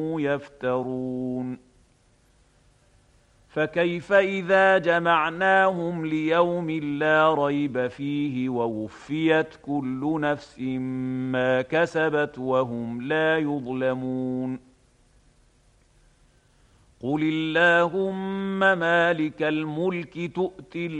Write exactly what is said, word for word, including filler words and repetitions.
يفترون فكيف إذا جمعناهم ليوم لا ريب فيه ووفيت كل نفس ما كسبت وهم لا يظلمون قل اللهم مالك الملك تؤتي